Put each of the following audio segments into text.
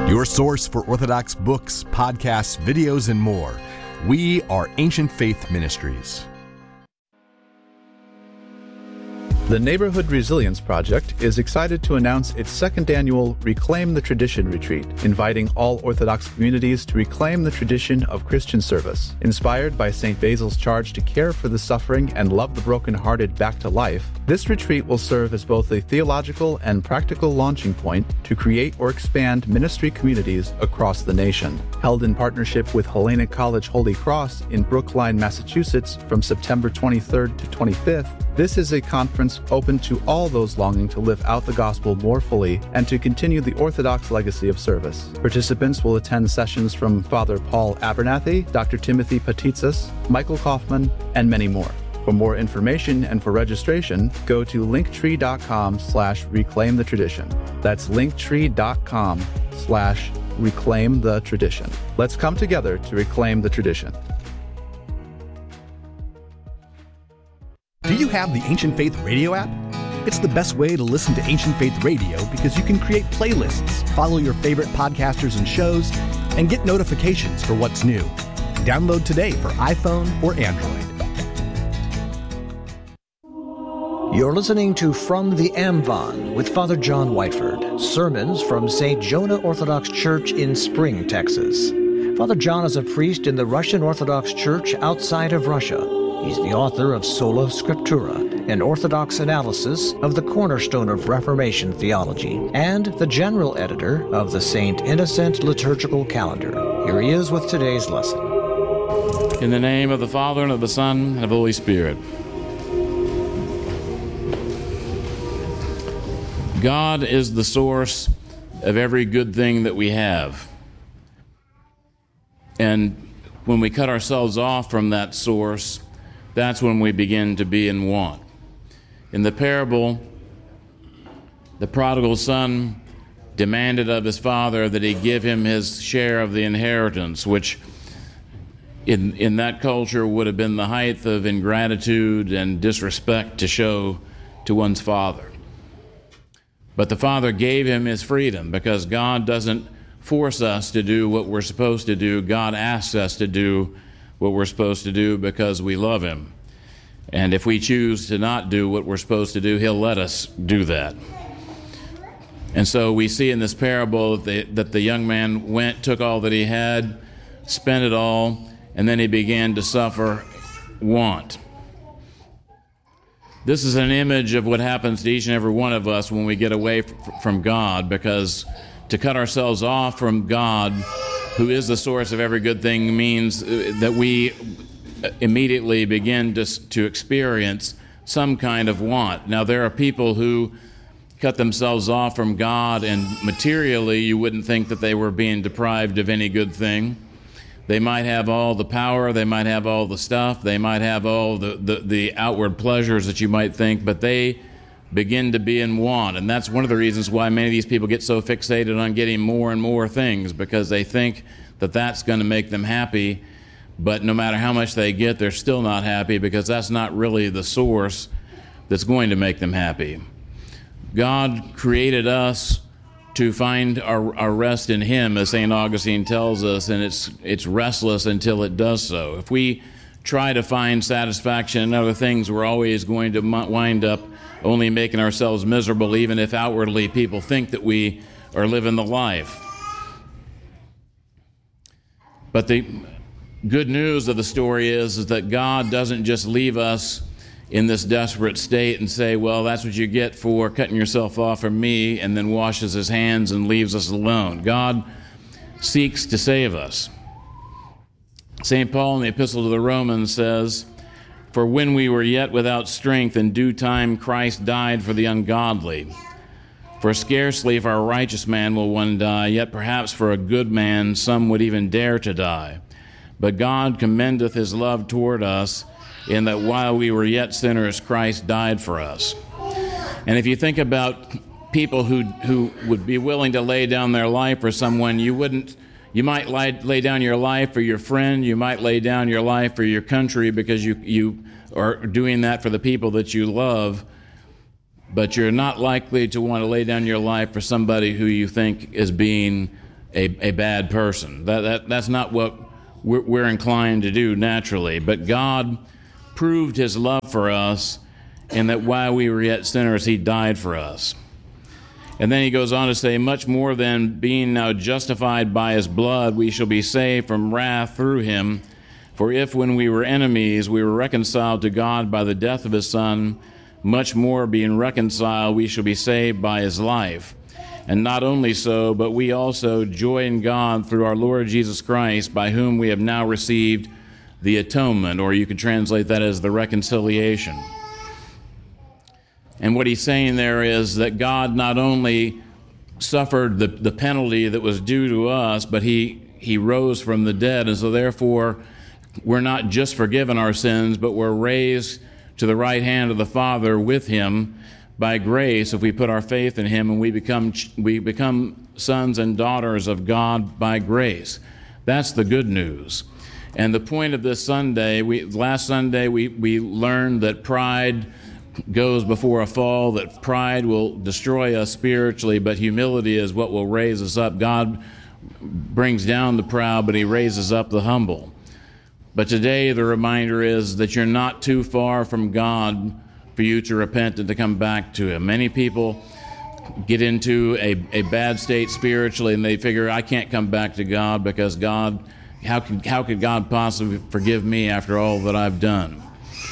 Your source for Orthodox books, podcasts, videos, and more. We are Ancient Faith Ministries. The Neighborhood Resilience Project is excited to announce its second annual Reclaim the Tradition retreat, inviting all Orthodox communities to reclaim the tradition of Christian service. Inspired by St. Basil's charge to care for the suffering and love the brokenhearted back to life, this retreat will serve as both a theological and practical launching point to create or expand ministry communities across the nation. Held in partnership with Hellenic College Holy Cross in Brookline, Massachusetts from September 23rd to 25th, this is a conference open to all those longing to live out the gospel more fully and to continue the Orthodox legacy of service. Participants will attend sessions from Father Paul Abernathy, Dr. Timothy Patitsis, Michael Kaufman, and many more. For more information and for registration, go to linktree.com/reclaim the tradition. That's linktree.com/reclaim the tradition. Let's come together to reclaim the tradition. Do you have the Ancient Faith Radio app? It's the best way to listen to Ancient Faith Radio because you can create playlists, follow your favorite podcasters and shows, and get notifications for what's new. Download today for iPhone or Android. You're listening to From the Amvon with Father John Whiteford, sermons from St. Jonah Orthodox Church in Spring, Texas. Father John is a priest in the Russian Orthodox Church outside of Russia. He's the author of Sola Scriptura, an Orthodox analysis of the cornerstone of Reformation theology, and the general editor of the St. Innocent Liturgical Calendar. Here he is with today's lesson. In the name of the Father, and of the Son, and of the Holy Spirit. God is the source of every good thing that we have. And when we cut ourselves off from that source, that's when we begin to be in want. In the parable, the prodigal son demanded of his father that he give him his share of the inheritance, which in that culture would have been the height of ingratitude and disrespect to show to one's father. But the father gave him his freedom because God doesn't force us to do what we're supposed to do. God asks us to do what we're supposed to do because we love him. And if we choose to not do what we're supposed to do, he'll let us do that. And so we see in this parable that the young man went, took all that he had, spent it all, and then he began to suffer want. This is an image of what happens to each and every one of us when we get away from God, because to cut ourselves off from God, who is the source of every good thing, means that we immediately begin to experience some kind of want. Now, there are people who cut themselves off from God, and materially you wouldn't think that they were being deprived of any good thing. They might have all the power, they might have all the stuff, they might have all the outward pleasures that you might think, but they begin to be in want. And that's one of the reasons why many of these people get so fixated on getting more and more things, because they think that that's going to make them happy. But no matter how much they get, they're still not happy, because that's not really the source that's going to make them happy. God created us to find our rest in him, as St. Augustine tells us, and it's restless until it does so. If we try to find satisfaction in other things, we're always going to wind up only making ourselves miserable, even if outwardly people think that we are living the life. But the good news of the story is that God doesn't just leave us in this desperate state and say, well, that's what you get for cutting yourself off from me, and then washes his hands and leaves us alone. God seeks to save us. St. Paul in the Epistle to the Romans says, "For when we were yet without strength, in due time Christ died for the ungodly. For scarcely for a righteous man will one die, yet perhaps for a good man some would even dare to die. But God commendeth his love toward us, in that while we were yet sinners, Christ died for us." And if you think about people who would be willing to lay down their life for someone, you might lay down your life for your friend, you might lay down your life for your country, because you are doing that for the people that you love, but you're not likely to want to lay down your life for somebody who you think is being a bad person. That's not what we're inclined to do naturally. But God proved his love for us, and that while we were yet sinners, he died for us. And then he goes on to say, much more than being now justified by his blood, we shall be saved from wrath through him. For if when we were enemies, we were reconciled to God by the death of his Son, much more being reconciled, we shall be saved by his life. And not only so, but we also joy in God through our Lord Jesus Christ, by whom we have now received the atonement, or you could translate that as the reconciliation. And what he's saying there is that God not only suffered the penalty that was due to us, but he rose from the dead. And so therefore, we're not just forgiven our sins, but we're raised to the right hand of the Father with him by grace if we put our faith in him, and we become sons and daughters of God by grace. That's the good news. And the point of this Sunday, last Sunday we learned that pride goes before a fall, that pride will destroy us spiritually, but humility is what will raise us up. God brings down the proud, but he raises up the humble. But today the reminder is that you're not too far from God for you to repent and to come back to him. Many people get into a bad state spiritually, and they figure, I can't come back to God because God, how could God possibly forgive me after all that I've done?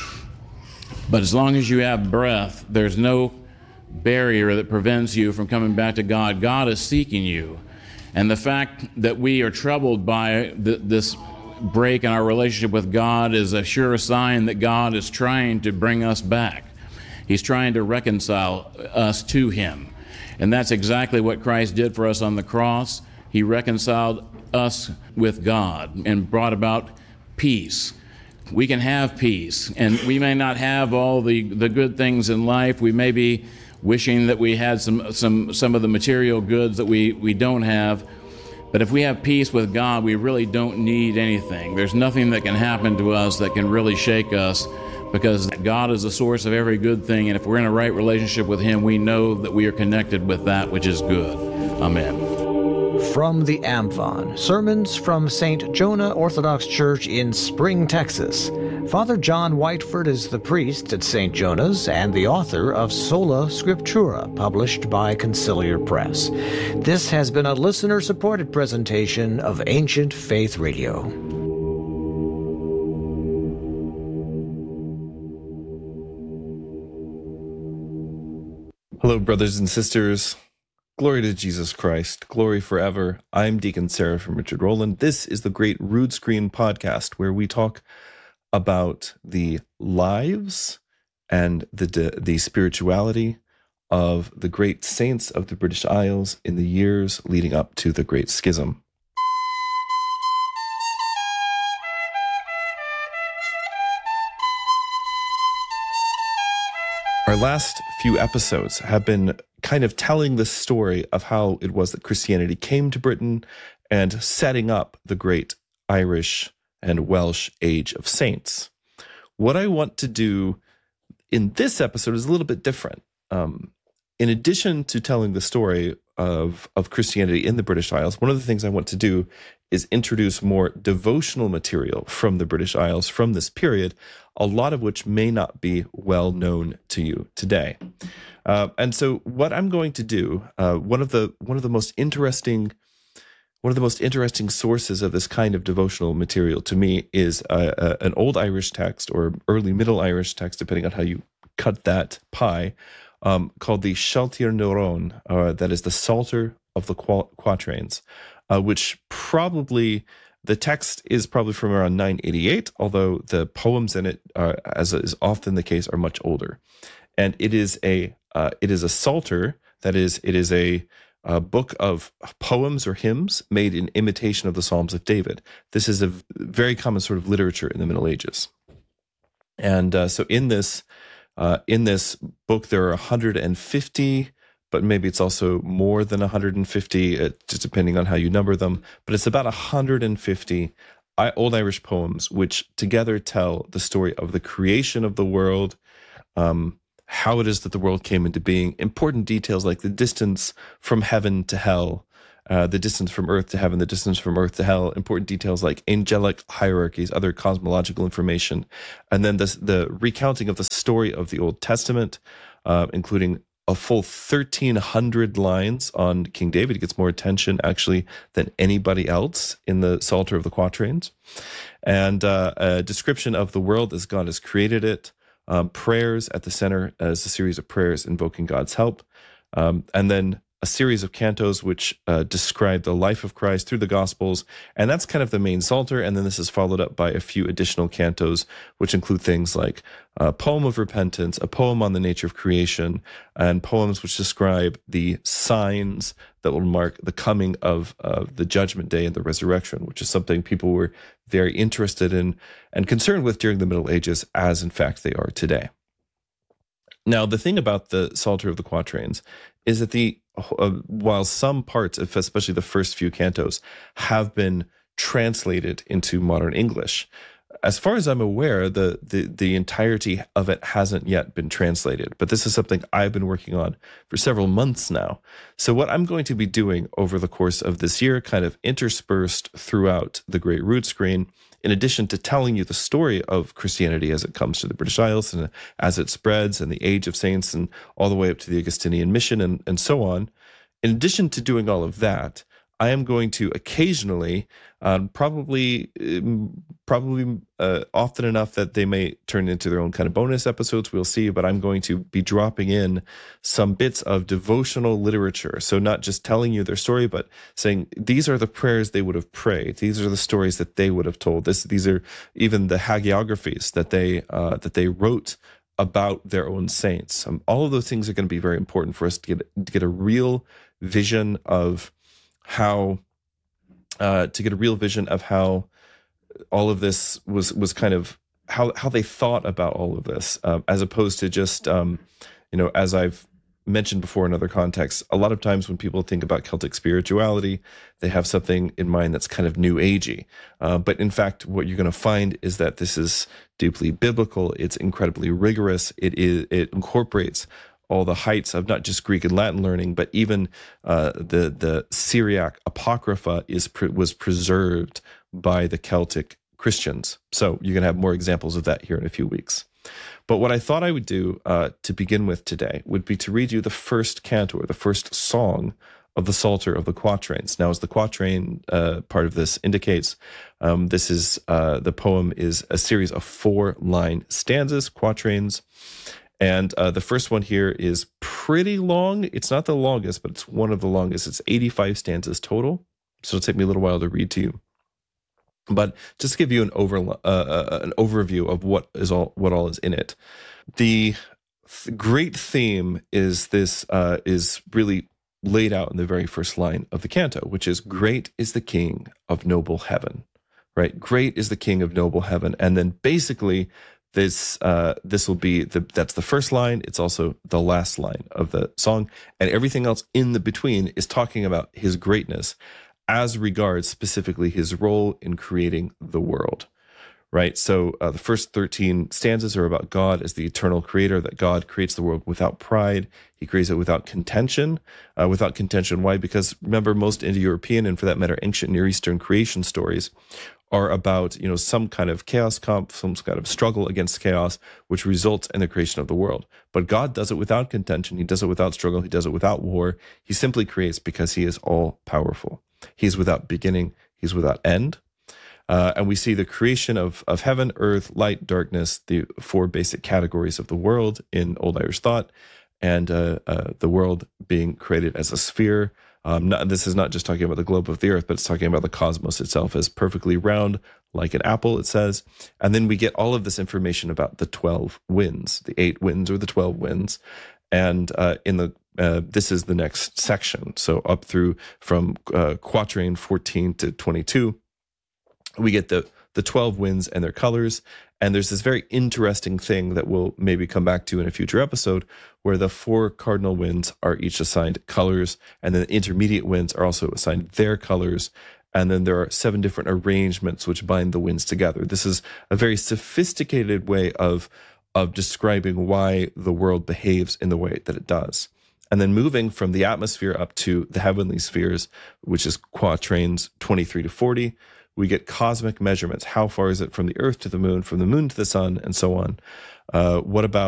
But as long as you have breath, there's no barrier that prevents you from coming back to God. God is seeking you. And the fact that we are troubled by this break in our relationship with God is a sure sign that God is trying to bring us back. He's trying to reconcile us to him. And that's exactly what Christ did for us on the cross. He reconciled us with God and brought about peace. We can have peace, and we may not have all the good things in life. We may be wishing that we had some of the material goods that we don't have. But if we have peace with God, we really don't need anything. There's nothing that can happen to us that can really shake us, because God is the source of every good thing, and if we're in a right relationship with him, we know that we are connected with that which is good. Amen. From the Amvon, sermons from St. Jonah Orthodox Church in Spring, Texas. Father John Whiteford is the priest at St. Jonah's and the author of Sola Scriptura, published by Conciliar Press. This has been a listener-supported presentation of Ancient Faith Radio. Hello, brothers and sisters. Glory to Jesus Christ. Glory forever. I'm Deacon Seraphim Richard Rowland. This is the Great Rood Screen Podcast, where we talk about the lives and the spirituality of the great saints of the British Isles in the years leading up to the Great Schism. Our last few episodes have been kind of telling the story of how it was that Christianity came to Britain and setting up the great Irish and Welsh age of saints. What I want to do in this episode is a little bit different. In addition to telling the story of Christianity in the British Isles, one of the things I want to do is introduce more devotional material from the British Isles from this period, a lot of which may not be well known to you today. And so what I'm going to do, one of the most interesting sources of this kind of devotional material to me is an old Irish text, or early Middle Irish text, depending on how you cut that pie, called the Sealtair Nuairn, that is the Psalter of the Quatrains, which probably, the text is probably from around 988, although the poems in it, as is often the case, are much older. And it is a psalter, that is, it is a book of poems or hymns made in imitation of the Psalms of David. This is a very common sort of literature in the Middle Ages. And so in this book, there are 150, but maybe it's also more than 150, just depending on how you number them. But it's about 150 Old Irish poems, which together tell the story of the creation of the world, how it is that the world came into being, important details like the distance from heaven to hell, the distance from earth to heaven, the distance from earth to hell, important details like angelic hierarchies, other cosmological information, and then the recounting of the story of the Old Testament, including a full 1,300 lines on King David. He gets more attention, actually, than anybody else in the Psalter of the Quatrains. And a description of the world as God has created it, prayers at the center as a series of prayers invoking God's help, and then a series of cantos which describe the life of Christ through the Gospels, and that's kind of the main Psalter. And then this is followed up by a few additional cantos, which include things like a poem of repentance, a poem on the nature of creation, and poems which describe the signs that will mark the coming of the judgment day and the resurrection, which is something people were very interested in and concerned with during the Middle Ages, as in fact they are today. Now, the thing about the Psalter of the Quatrains is that while some parts, especially the first few cantos, have been translated into modern English, as far as I'm aware, the entirety of it hasn't yet been translated. But this is something I've been working on for several months now. So what I'm going to be doing over the course of this year, kind of interspersed throughout the Great Root Screen, in addition to telling you the story of Christianity as it comes to the British Isles and as it spreads and the age of saints and all the way up to the Augustinian mission and so on, in addition to doing all of that, I am going to occasionally, probably often enough that they may turn into their own kind of bonus episodes, we'll see, but I'm going to be dropping in some bits of devotional literature. So not just telling you their story, but saying these are the prayers they would have prayed. These are the stories that they would have told. These are even the hagiographies that they wrote about their own saints. All of those things are going to be very important for us to get a real vision of how all of this was kind of how they thought about all of this, as opposed to just as I've mentioned before in other contexts, a lot of times when people think about Celtic spirituality, they have something in mind that's kind of new agey. But in fact, what you're going to find is that this is deeply biblical. It's incredibly rigorous. It incorporates all the heights of not just Greek and Latin learning, but even the Syriac Apocrypha was preserved by the Celtic Christians. So you're going to have more examples of that here in a few weeks. But what I thought I would do to begin with today would be to read you the first canto, or the first song of the Psalter of the Quatrains. Now, as the quatrain part of this indicates, the poem is a series of 4-line stanzas, quatrains. And the first one here is pretty long. It's not the longest, but it's one of the longest. It's 85 stanzas total. So it'll take me a little while to read to you. But just to give you an overview of what all is in it. The great theme is really laid out in the very first line of the canto, which is, "Great is the King of noble heaven." Right? Great is the King of noble heaven. And then basically this will be that's the first line. It's also the last line of the song, and everything else in the between is talking about his greatness as regards specifically his role in creating the world, right? So the first 13 stanzas are about God as the eternal creator, that God creates the world without pride. He creates it without contention. Why? Because remember, most Indo-European, and for that matter, ancient Near Eastern creation stories are about, some kind of chaos comp, some kind of struggle against chaos, which results in the creation of the world. But God does it without contention. He does it without struggle. He does it without war. He simply creates because he is all powerful. He's without beginning. He's without end. And we see the creation of heaven, earth, light, darkness, the 4 basic categories of the world in Old Irish thought, and the world being created as a sphere. This is not just talking about the globe of the earth, but it's talking about the cosmos itself as perfectly round, like an apple, it says. And then we get all of this information about the 12 winds, the 8 winds or the 12 winds. And this is the next section. So up through from quatrain 14 to 22, we get the 12 winds and their colors. And there's this very interesting thing that we'll maybe come back to in a future episode, where the 4 cardinal winds are each assigned colors, and then the intermediate winds are also assigned their colors. And then there are 7 different arrangements which bind the winds together. This is a very sophisticated way of describing why the world behaves in the way that it does. And then moving from the atmosphere up to the heavenly spheres, which is quatrains 23 to 40, we get cosmic measurements. How far is it from the earth to the moon, from the moon to the sun, and so on? What about